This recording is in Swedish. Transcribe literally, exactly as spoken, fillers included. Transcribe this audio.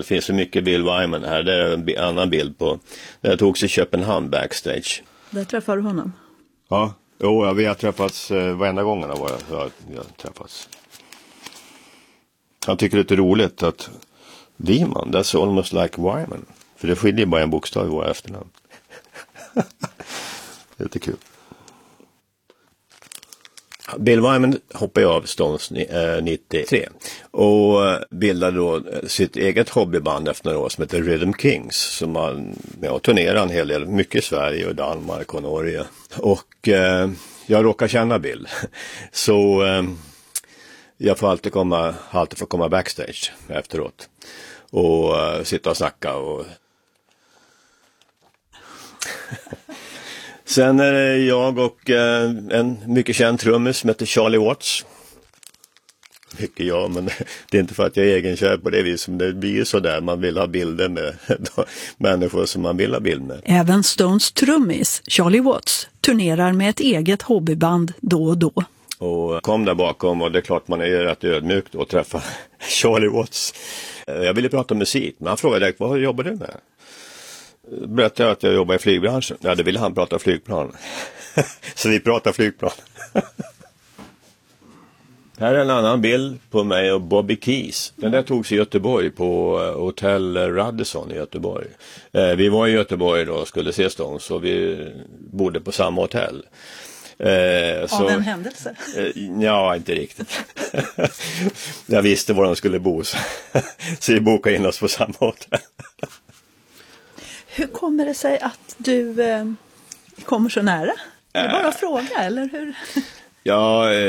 Det finns så mycket Bill Wyman här. Det är en annan bild på. Det togs i Köpenhamn backstage. Där träffade du honom? Ja, jo, ja, vi har träffats eh, varenda gång var jag, jag, jag träffats. Han tycker det är lite roligt att Wyman, that's almost like Wyman. För det skiljer bara en bokstav i våra efternamn. Det är lite kul. Bill Wyman hoppade av Stones nittiotre och bildade då sitt eget hobbyband efter några år som heter Rhythm Kings, som man ja, turnerar en hel del, mycket i Sverige och Danmark och Norge. Och eh, jag råkar känna Bill, så eh, jag får alltid komma, alltid får komma backstage efteråt och uh, sitta och snacka och sen är det jag och eh, en mycket känd trummis som heter Charlie Watts. Mycket jag, men det är inte för att jag är egenkär på det viset. Det blir ju så där, man vill ha bilder med människor som man vill ha bild med. Även Stones trummis, Charlie Watts, turnerar med ett eget hobbyband då och då. Och kom där bakom och det är klart man är rätt ödmjuk då att träffa Charlie Watts. Jag ville prata om musik, men han frågade direkt, vad jobbar du med? Berättade jag att jag jobbar i flygbranschen. Ja, det ville han prata flygplan. Så vi pratar flygplan. Här är en annan bild på mig och Bobby Keys. Den där togs i Göteborg på Hotel Radisson i Göteborg. Eh, vi var i Göteborg då och skulle se Stones och vi bodde på samma hotell. Eh, så, Av en händelse? Eh, ja, inte riktigt. Jag visste var de skulle bo. Så, så vi bokade in oss på samma hotell. Hur kommer det sig att du eh, kommer så nära? Är det bara att fråga, eller hur? Ja,